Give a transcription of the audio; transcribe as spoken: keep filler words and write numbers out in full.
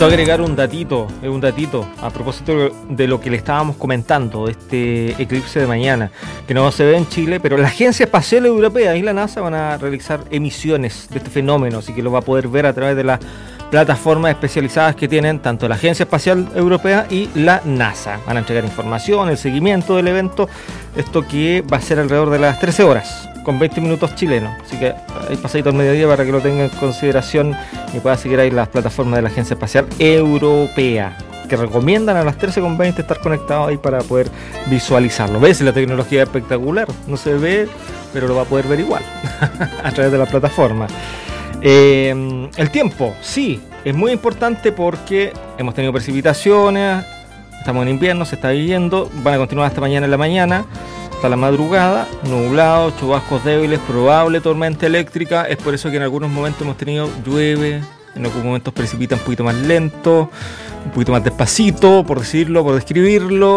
faltó agregar un datito, un datito a propósito de lo que le estábamos comentando, de este eclipse de mañana, que no se ve en Chile, pero la Agencia Espacial Europea y la NASA van a realizar emisiones de este fenómeno, así que lo va a poder ver a través de las plataformas especializadas que tienen tanto la Agencia Espacial Europea y la NASA. Van a entregar información, el seguimiento del evento, esto que va a ser alrededor de las trece horas, con veinte minutos chilenos, así que hay pasadito al mediodía para que lo tengan en consideración y pueda seguir ahí las plataformas de la Agencia Espacial Europea, que recomiendan a las trece con veinte estar conectados ahí para poder visualizarlo. ¿Ves? La tecnología es espectacular, no se ve, pero lo va a poder ver igual a través de la plataforma. Eh, el tiempo, sí, es muy importante porque hemos tenido precipitaciones, estamos en invierno, se está yendo, van a continuar hasta mañana en la mañana, hasta la madrugada, nublado, chubascos débiles, probable tormenta eléctrica. Es por eso que en algunos momentos hemos tenido llueve, en algunos momentos precipita un poquito más lento, un poquito más despacito, por decirlo, por describirlo.